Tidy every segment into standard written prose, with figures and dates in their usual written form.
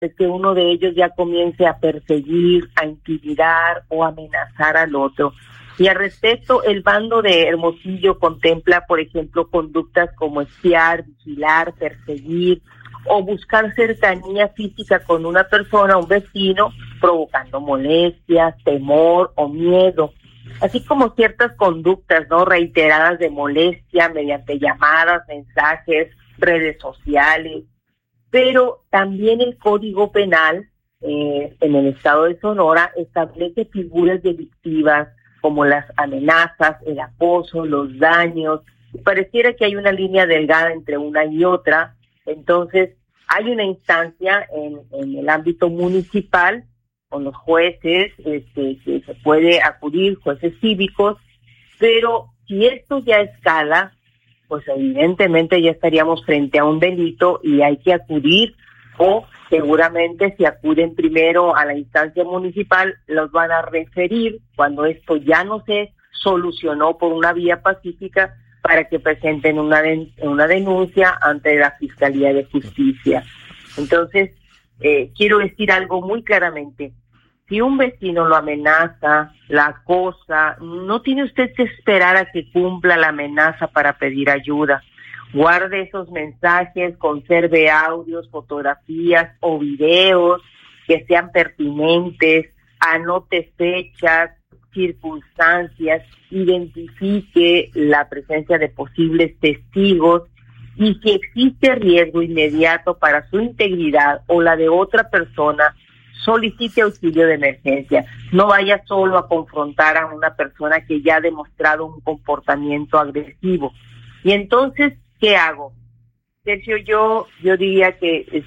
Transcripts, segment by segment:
es que uno de ellos ya comience a perseguir, a intimidar o amenazar al otro. Y al respecto, el bando de Hermosillo contempla, por ejemplo, conductas como espiar, vigilar, perseguir o buscar cercanía física con una persona, un vecino, provocando molestias, temor o miedo, así como ciertas conductas no reiteradas de molestia mediante llamadas, mensajes, redes sociales. Pero también el Código Penal en el estado de Sonora establece figuras delictivas como las amenazas, el acoso, los daños. Pareciera que hay una línea delgada entre una y otra. Entonces, hay una instancia en el ámbito municipal con los jueces que se puede acudir, jueces cívicos, pero si esto ya escala, pues evidentemente ya estaríamos frente a un delito y hay que acudir, o seguramente si acuden primero a la instancia municipal, los van a referir cuando esto ya no se solucionó por una vía pacífica para que presenten una denuncia ante la Fiscalía de Justicia. Entonces, quiero decir algo muy claramente. Si un vecino lo amenaza, la acosa, no tiene usted que esperar a que cumpla la amenaza para pedir ayuda. Guarde esos mensajes, conserve audios, fotografías o videos que sean pertinentes, anote fechas, circunstancias, identifique la presencia de posibles testigos y si existe riesgo inmediato para su integridad o la de otra persona, solicite auxilio de emergencia. No vaya solo a confrontar a una persona que ya ha demostrado un comportamiento agresivo. Y entonces, ¿qué hago? Sergio, yo diría que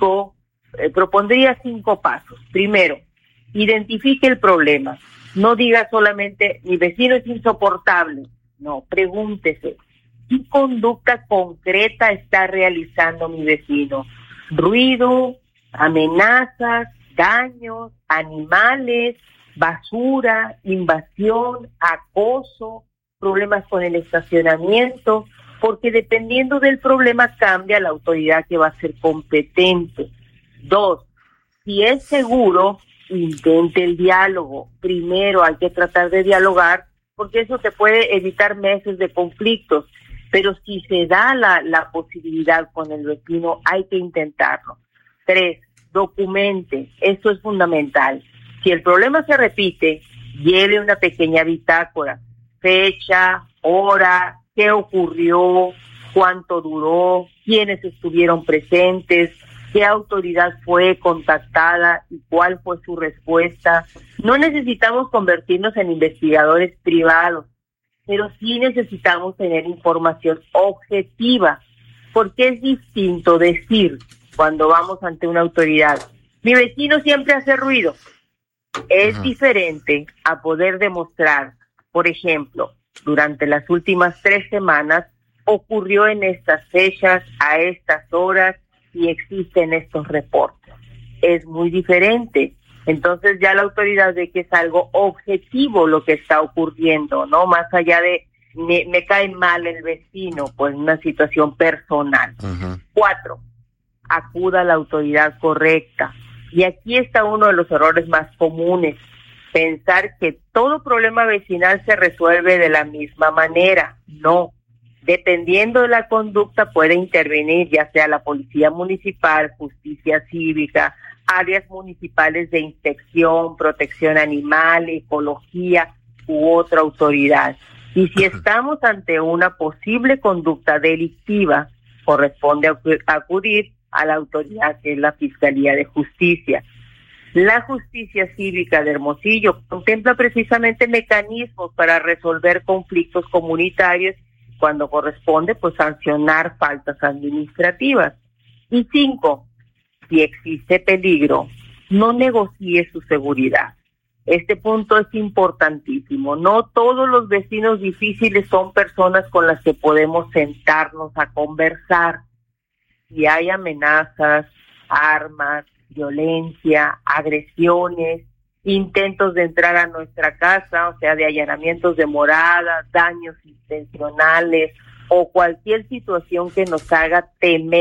propondría 5 pasos. Primero, identifique el problema. No diga solamente, mi vecino es insoportable. No, pregúntese, ¿qué conducta concreta está realizando mi vecino? Ruido, amenazas, daños, animales, basura, invasión, acoso, problemas con el estacionamiento, porque dependiendo del problema cambia la autoridad que va a ser competente. 2, si es seguro, intente el diálogo. Primero hay que tratar de dialogar, porque eso te puede evitar meses de conflictos, pero si se da la posibilidad con el vecino, hay que intentarlo. 3, documente, esto es fundamental. Si el problema se repite, lleve una pequeña bitácora, fecha, hora, qué ocurrió, cuánto duró, quiénes estuvieron presentes, qué autoridad fue contactada y cuál fue su respuesta. No necesitamos convertirnos en investigadores privados, pero sí necesitamos tener información objetiva, porque es distinto decir cuando vamos ante una autoridad, mi vecino siempre hace ruido. Es diferente a poder demostrar, por ejemplo, durante las últimas 3 semanas ocurrió en estas fechas, a estas horas, y existen estos reportes. Es muy diferente. Entonces ya la autoridad ve que es algo objetivo lo que está ocurriendo, ¿no? Más allá de me cae mal el vecino, pues una situación personal. 4, acuda a la autoridad correcta. Y aquí está uno de los errores más comunes, pensar que todo problema vecinal se resuelve de la misma manera. No, dependiendo de la conducta puede intervenir ya sea la policía municipal, justicia cívica, áreas municipales de inspección, protección animal, ecología u otra autoridad. Y si estamos ante una posible conducta delictiva, corresponde acudir a la autoridad que es la Fiscalía de Justicia. La Justicia Cívica de Hermosillo contempla precisamente mecanismos para resolver conflictos comunitarios cuando corresponde, pues sancionar faltas administrativas. Y 5, si existe peligro, no negocie su seguridad. Este punto es importantísimo. No todos los vecinos difíciles son personas con las que podemos sentarnos a conversar. Si hay amenazas, armas, violencia, agresiones, intentos de entrar a nuestra casa, o sea, de allanamientos de morada, daños intencionales o cualquier situación que nos haga temer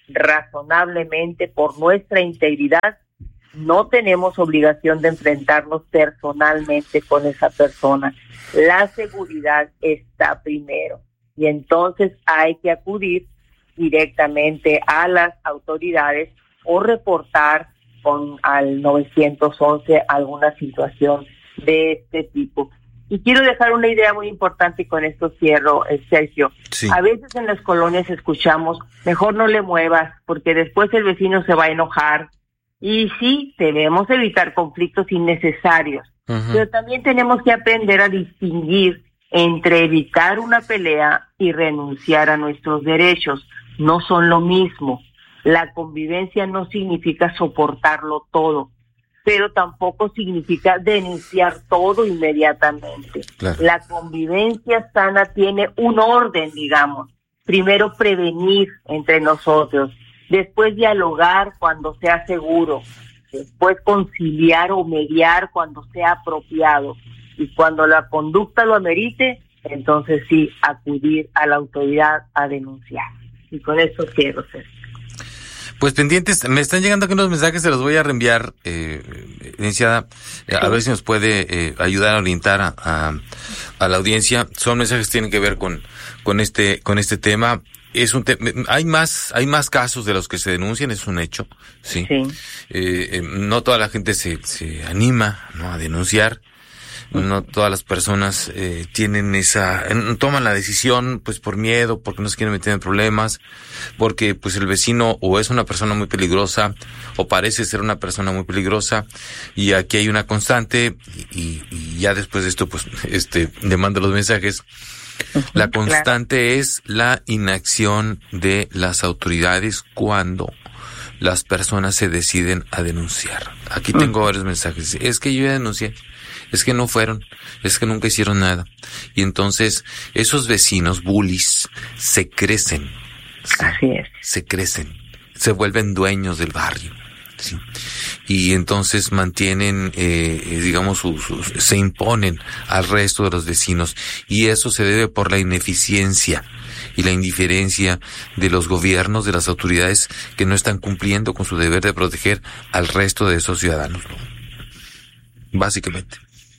razonablemente por nuestra integridad, no tenemos obligación de enfrentarnos personalmente con esa persona. La seguridad está primero y entonces hay que acudir directamente a las autoridades o reportar al 911 alguna situación de este tipo. Y quiero dejar una idea muy importante y con esto cierro, Sergio. Sí. A veces en las colonias escuchamos, mejor no le muevas porque después el vecino se va a enojar. Y sí, debemos evitar conflictos innecesarios, pero también tenemos que aprender a distinguir entre evitar una pelea y renunciar a nuestros derechos. No son lo mismo. La convivencia no significa soportarlo todo, pero tampoco significa denunciar todo inmediatamente. Claro. La convivencia sana tiene un orden, digamos. Primero prevenir entre nosotros, después dialogar cuando sea seguro, después conciliar o mediar cuando sea apropiado, y cuando la conducta lo amerite, entonces sí, acudir a la autoridad a denunciar. Y con eso quiero ser. Pues pendientes, me están llegando aquí unos mensajes, se los voy a reenviar, licenciada, a ver si nos puede ayudar a orientar a la audiencia. Son mensajes que tienen que ver con este tema. Es un hay más casos de los que se denuncian, es un hecho, sí. No toda la gente se anima, ¿no?, a denunciar. No todas las personas toman la decisión pues por miedo, porque no se quieren meter en problemas, porque pues el vecino o es una persona muy peligrosa o parece ser una persona muy peligrosa, y aquí hay una constante y ya después de esto pues le mando los mensajes. La constante es la inacción de las autoridades cuando las personas se deciden a denunciar. Aquí tengo varios mensajes. Es que yo ya denuncié. Es que no fueron, es que nunca hicieron nada. Y entonces esos vecinos bullies se crecen. ¿Sí? Así es. Se crecen, se vuelven dueños del barrio. ¿Sí? Y entonces mantienen, se imponen al resto de los vecinos. Y eso se debe por la ineficiencia y la indiferencia de los gobiernos, de las autoridades que no están cumpliendo con su deber de proteger al resto de esos ciudadanos, ¿no? Básicamente.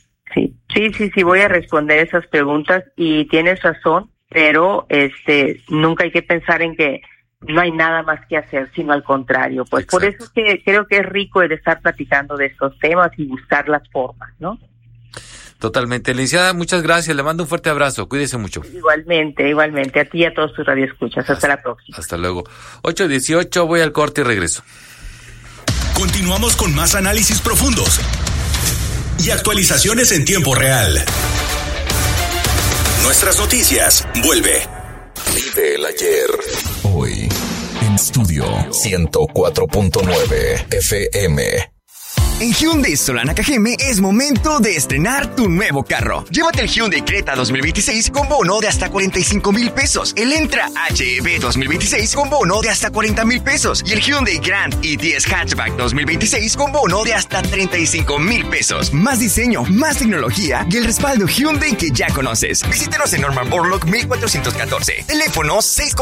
Sí, voy a responder esas preguntas y tienes razón, pero nunca hay que pensar en que no hay nada más que hacer, sino al contrario. Pues exacto. Por eso es que creo que es rico el estar platicando de estos temas y buscar las formas, ¿no? Totalmente. Licenciada, muchas gracias. Le mando un fuerte abrazo. Cuídese mucho. Igualmente. A ti y a todos tus radioescuchas. Hasta la próxima. Hasta luego. 8:18, voy al corte y regreso. Continuamos con más análisis profundos y actualizaciones en tiempo real. Nuestras noticias. Vuelve. Vive el ayer. Hoy en Estudio 104.9 FM. En Hyundai Solana Cajeme es momento de estrenar tu nuevo carro. Llévate el Hyundai Creta 2026 con bono de hasta 45,000 pesos. El Entra HEV 2026 con bono de hasta 40,000 pesos. Y el Hyundai Grand i10 Hatchback 2026 con bono de hasta 35,000 pesos. Más diseño, más tecnología y el respaldo Hyundai que ya conoces. Visítanos en Norman Borlaug 1414. Teléfono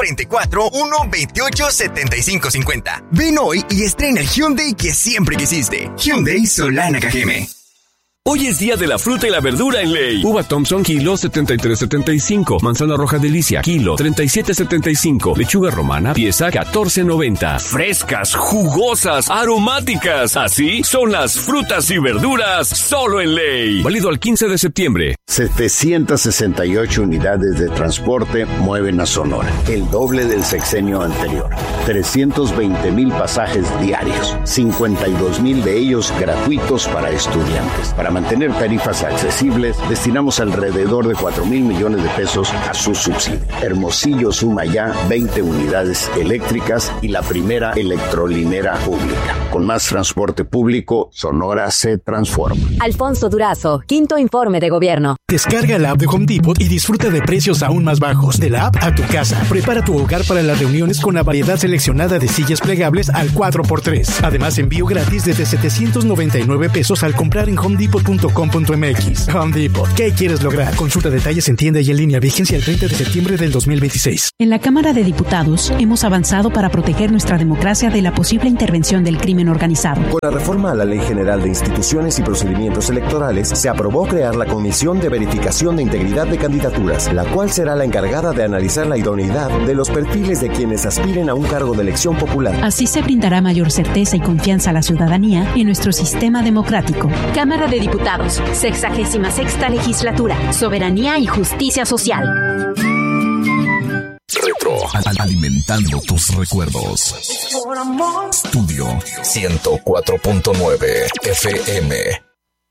644-128-7550. Ven hoy y estrena el Hyundai que siempre quisiste. Hyundai Solana Cajeme. Hoy es día de la fruta y la verdura en Ley. Uva Thompson, kilo 73.75. Manzana roja Delicia, kilo 37.75. Lechuga romana, pieza 14.90. Frescas, jugosas, aromáticas. Así son las frutas y verduras solo en Ley. Válido al 15 de septiembre. 768 unidades de transporte mueven a Sonora, el doble del sexenio anterior. 320,000 pasajes diarios, 52,000 de ellos gratuitos para estudiantes. Para mantener tarifas accesibles, destinamos alrededor de 4,000 millones de pesos a su subsidio. Hermosillo suma ya 20 unidades eléctricas y la primera electrolinera pública. Con más transporte público, Sonora se transforma. Alfonso Durazo, quinto informe de gobierno. Descarga la app de Home Depot y disfruta de precios aún más bajos. De la app a tu casa. Prepara tu hogar para las reuniones con la variedad seleccionada de sillas plegables al 4x3. Además, envío gratis desde $799 al comprar en homedepot.com.mx. Home Depot. ¿Qué quieres lograr? Consulta detalles en tienda y en línea. Vigencia el 30 de septiembre del 2026. En la Cámara de Diputados hemos avanzado para proteger nuestra democracia de la posible intervención del crimen organizado. Con la reforma a la Ley General de Instituciones y Procedimientos Electorales, se aprobó crear la Comisión de Verificación de Integridad de Candidaturas, la cual será la encargada de analizar la idoneidad de los perfiles de quienes aspiren a un cargo de elección popular. Así se brindará mayor certeza y confianza a la ciudadanía en nuestro sistema democrático. Cámara de Diputados, 66ª Legislatura, Soberanía y Justicia Social. Retro, alimentando tus recuerdos. Estudio 104.9 FM.